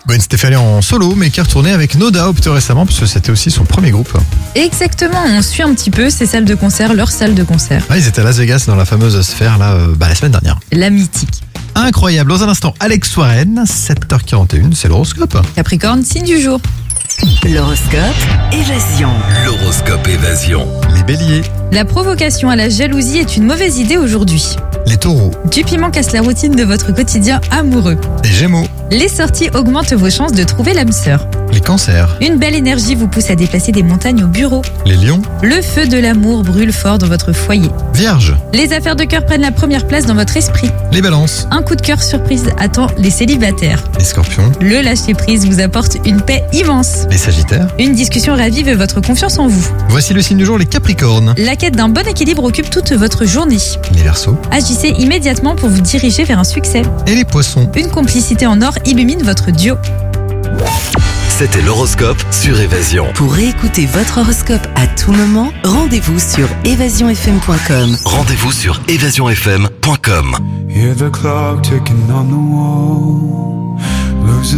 Gwen Stefani en solo, mais qui est retournée avec No Doubt récemment, parce que c'était aussi son premier groupe. Exactement, on suit un petit peu ces salles de concert, leur salle de concert. Ils étaient à Las Vegas dans la fameuse sphère là, la semaine dernière. La mythique. Incroyable. Dans un instant, Alex Warren, 7h41, c'est l'horoscope. Capricorne, signe du jour. L'horoscope Évasion. L'horoscope Évasion. Les béliers, La provocation à la jalousie est une mauvaise idée aujourd'hui. les taureaux, Du piment casse la routine de votre quotidien amoureux. les gémeaux, Les sorties augmentent vos chances de trouver l'âme sœur. les cancers, Une belle énergie vous pousse à déplacer des montagnes au bureau. les lions, Le feu de l'amour brûle fort dans votre foyer. vierges, Les affaires de cœur prennent la première place dans votre esprit. les balances, Un coup de cœur surprise attend les célibataires. les scorpions, Le lâcher-prise vous apporte une paix immense. les sagittaires. Une discussion ravive votre confiance en vous. Voici le signe du jour, les capricornes, La quête d'un bon équilibre occupe toute votre journée. les verseaux Agissez immédiatement pour vous diriger vers un succès. et les poissons. Une complicité en or illumine votre duo. C'était l'horoscope sur Évasion. Pour réécouter votre horoscope à tout moment, rendez-vous sur évasionfm.com. Rendez-vous sur évasionfm.com. Hear the clock ticking on the wall. Losing